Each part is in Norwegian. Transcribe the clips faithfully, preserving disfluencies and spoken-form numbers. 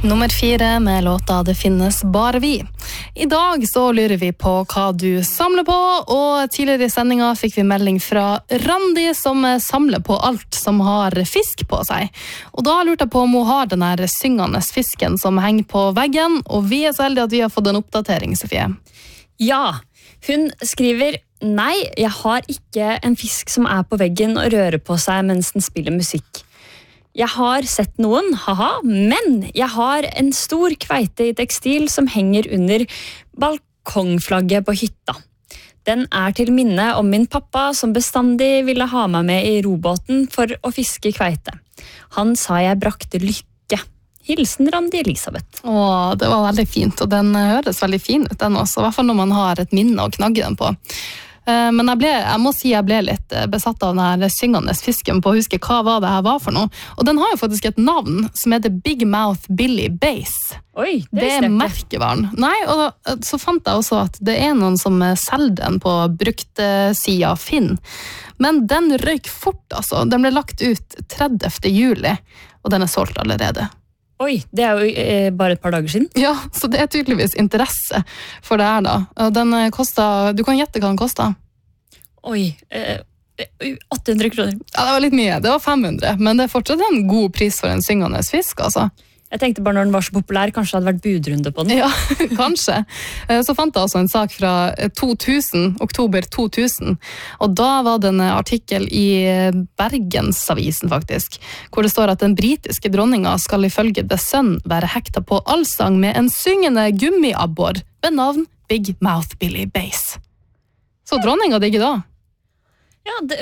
Nummer fire med låta Det finnes bare vi. I dag så lurer vi på hva du samler på, og tidligere i sendinga fikk vi melding fra Randi som samler på alt som har fisk på seg. Og da lurte jeg på om hun har den her syngende fisken som henger på veggen, og vi er så heldige at vi har fått en oppdatering, Sofie. Ja, hun skriver: Nei, jeg har ikke en fisk som er på veggen og rører på seg mens den spiller musikk. Jeg har sett noen, haha, men jeg har en stor kveite i tekstil som henger under balkongflagget på hytta. Den er til minne om min pappa som bestandig ville ha meg med i robåten for å fiske kveite. Han sa jeg brakte lykke. Hilsen Randi Elisabeth. Åh, det var veldig fint, og den høres veldig fin ut den også, i hvert fall når man har et minne å knagge den på. Men jeg, ble, jeg må si jeg ble litt besatt av den her syngende fisken på å huske hva var det her var for noe. Og den har jo faktisk et navn som heter Big Mouth Billy Bass. Oi, det, det er merkevaren. Nei, og så fant jeg også at det er noen som selger den på bruktsida Finn. Men den røyk fort, altså. Den ble lagt ut tredivte juli, og den er solgt allerede. Oi, det er jo eh, bare et par dager siden. Ja, så det er tydeligvis interesse for det her da. Og den kostet, du kan gjette hva den kostet. Oi, eh, åtte hundre kroner. Ja, det var litt mye. Det var fem hundre, men det er fortsatt en god pris for en syngende fisk, altså. Jeg tenkte bare når den var så populær, kanskje det hadde vært budrunde på den. Ja, kanskje. Så fant jeg også en sak fra to tusen, oktober to tusen, og da var det en artikkel i Bergensavisen faktisk, hvor det står at den britiske dronninga skal ifølge The Sun være hekta på allsang med en syngende gummiabbor ved navn Big Mouth Billy Bass. Så dronninga digger da. Ja, det,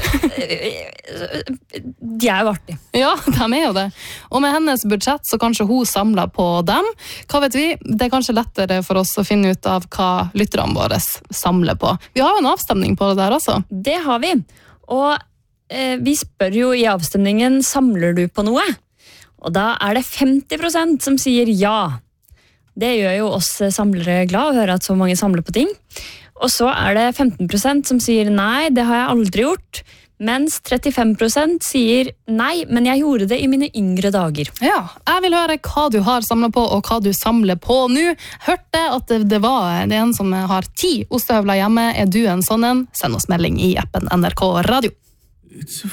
de er jo artig. Ja, de er jo det. Og med hennes budsjett så kanskje hun samler på dem. Hva vet vi? Det er kanskje lettere for oss å finne ut av hva lytterne våre samler på. Vi har jo en avstemning på det der også. Det har vi. Og eh, vi spør jo i avstemningen, samler du på noe? Og da er det femti prosent som sier ja. Det gjør jo oss samlere glad å høre at så mange samler på ting. Og så er det femten prosent som sier nei, det har jeg aldri gjort, mens trettifem prosent sier nei, men jeg gjorde det i mine yngre dager. Ja, jeg vil høre hva du har samlet på og hva du samler på nå. Hørte at det, det var det en som har ti ostehøvler hjemme. Er du en sånn en? Send oss melding i appen N R K Radio. It's a